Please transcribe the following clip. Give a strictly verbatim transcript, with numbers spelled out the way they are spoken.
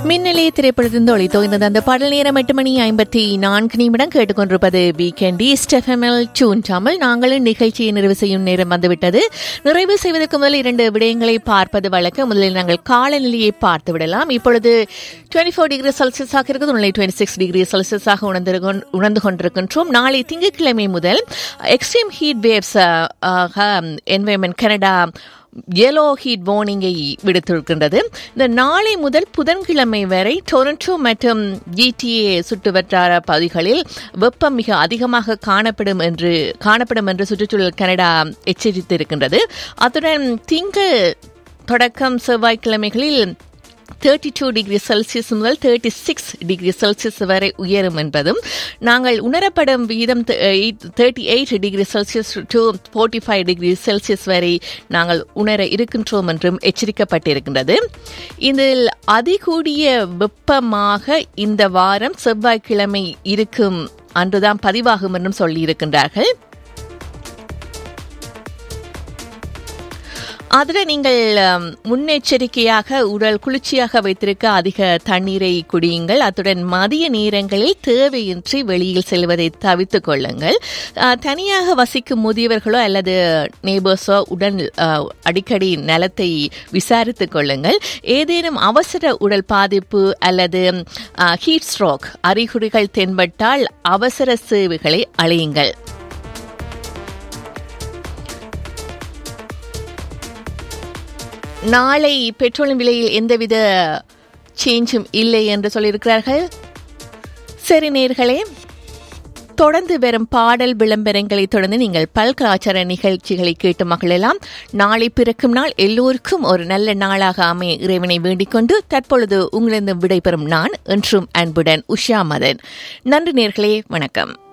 மின்னலே திரைப்படத்தின் ஒளித்தோய்ந்தது அந்த பாடல் நேரம் எட்டு மணி ஐம்பத்தி நான்கு நிமிடம் கேட்டுக்கொண்டிருப்பது வீக்கெண்ட் ஈஸ்ட் எஃப்எம்எல் டியூன் தமிழ். நாங்களும் நிகழ்ச்சியை நிறைவு செய்யும் நேரம் வந்துவிட்டது. நிறைவு செய்வதற்கு முதல் இரண்டு விடயங்களை பார்ப்பது வழக்கம். முதலில் நாங்கள் காலநிலையை பார்த்து விடலாம். இப்பொழுது டுவெண்ட்டி ஃபோர் டிகிரி செல்சியஸாக இருக்கிறது. உங்களை டுவெண்ட்டி சிக்ஸ் டிகிரி செல்சியஸாக உணர்ந்து உணர்ந்து கொண்டிருக்கின்றோம். நாளை திங்கட்கிழமை முதல் extreme heat waves environment Canada yellow heat வார்னிங்கை விடுத்திருக்கின்றது. இந்த நாளை முதல் புதன்கிழமை வரை டொரண்டோ மற்றும் ஜிடிஏ சுற்றுவட்டார பகுதிகளில் வெப்பம் மிக அதிகமாக காணப்படும் என்று காணப்படும் என்று சுற்றுச்சூழல் கனடா எச்சரித்திருக்கின்றது. அத்துடன் திங்கள் தொடக்கம் செவ்வாய்க்கிழமைகளில் தேர்ட்டி டூ டிகிரி செல்சியஸ் முதல் தேர்ட்டி சிக்ஸ் டிகிரி செல்சியஸ் வரை உயரும் என்பதும், நாங்கள் உணரப்படும் வீதம் thirty eight degree Celsius to forty five degree Celsius வரை நாங்கள் உணர இருக்கின்றோம் என்றும் எச்சரிக்கப்பட்டிருக்கின்றது. இதில் அதிகூடிய வெப்பமாக இந்த வாரம் செவ்வாய்க்கிழமை இருக்கும் அன்றுதான் பதிவாகும் என்றும் சொல்லியிருக்கின்றார்கள். அதில் நீங்கள் முன்னெச்சரிக்கையாக உடல் குளிர்ச்சியாக வைத்திருக்க அதிக தண்ணீரை குடியுங்கள். அத்துடன் மதிய நேரங்களில் தேவையின்றி வெளியில் செல்வதை தவிர்த்துக் கொள்ளுங்கள். தனியாக வசிக்கும் முதியவர்களோ அல்லது நேபர்ஸோ உடன் அடிக்கடி நலத்தை விசாரித்துக் கொள்ளுங்கள். ஏதேனும் அவசர உடல் பாதிப்பு அல்லது ஹீட் ஸ்ட்ரோக் அறிகுறிகள் தென்பட்டால் அவசர சேவைகளை அழையுங்கள். நாளை பெட்ரோலின் விலையில் எந்தவித சேஞ்சும் இல்லை என்று சொல்லியிருக்கிறார்கள். சரி நேயர்களே, தொடர்ந்து வரும் பாடல் விளம்பரங்களை தொடர்ந்து நீங்கள் பல் கலாச்சார நிகழ்ச்சிகளை கேட்டு மகிழலாம். நாளை பிறக்கும் நாள் எல்லோருக்கும் ஒரு நல்ல நாளாக அமைய இறைவனை வேண்டிக் கொண்டு தற்பொழுது உங்களிடம் விடைபெறும் நான் என்றும் அன்புடன் உஷா மதன். நன்றி நேயர்களே, வணக்கம்.